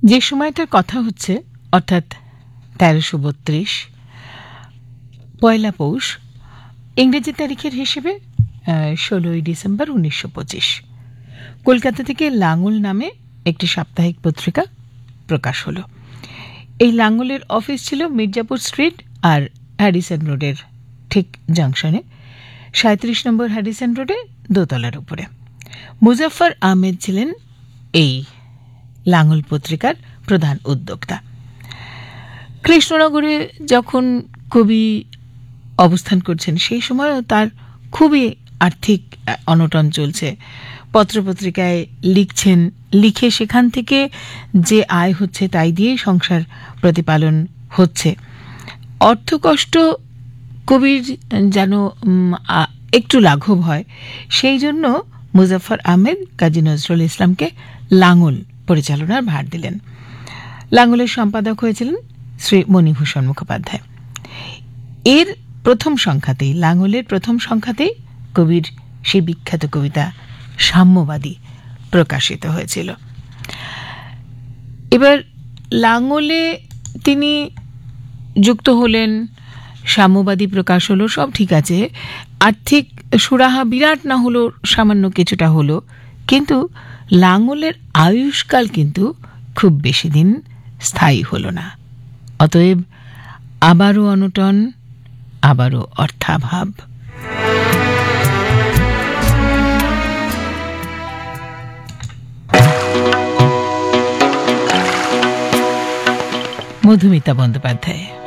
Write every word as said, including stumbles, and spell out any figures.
যে সময়টার কথা হচ্ছে অর্থাৎ তেরোশো বত্রিশ পয়লা পৌষ, ইংরেজি তারিখের হিসেবে ষোলোই ডিসেম্বর উনিশশো পঁচিশ, কলকাতা থেকে লাঙল নামে একটি সাপ্তাহিক পত্রিকা প্রকাশ হলো। এই লাঙলের অফিস ছিল মির্জাপুর স্ট্রিট আর হ্যারিসন রোডের ঠিক জাংশনে, সাঁত্রিশ নম্বর হ্যারিসন রোডে দোতলার উপরে। মুজাফফর আহমেদ ছিলেন এই লাঙল পত্রিকার প্রধান উদ্যোক্তা। কৃষ্ণনগরে যখন কবি অবস্থান করছেন সেই সময়ও তার খুবই আর্থিক অনটন চলছে। পত্রপত্রিকায় লিখছেন, লিখে সেখান থেকে যে আয় হচ্ছে তাই দিয়েই সংসার প্রতিপালন হচ্ছে। অর্থকষ্ট কবির যেন একটু লাঘব হয়, সেই জন্য মুজাফফর আহমেদ কাজী নজরুল ইসলামকে লাঙল পরিচালনার ভার দিলেন। লাঙলের সম্পাদক হয়েছিলেন শ্রী মণিভূষণ মুখোপাধ্যায়। এর প্রথম সংখ্যাতেই, লাঙলের প্রথম সংখ্যাতেই কবির সেই বিখ্যাত কবিতা সাম্যবাদী প্রকাশিত হয়েছিল। এবার লাঙলে তিনি যুক্ত হলেন, সাম্যবাদী প্রকাশ হলো, সব ঠিক আছে। আর্থিক সুরাহা বিরাট না হলো, সামান্য কিছুটা হলো, কিন্তু লাঙলের আয়ুষ্কাল কিন্তু খুব বেশি দিন স্থায়ী হলো না। অতএব আবারও অনটন, আবারও অর্থাভাব। মধুমিতা বন্দ্যোপাধ্যায়।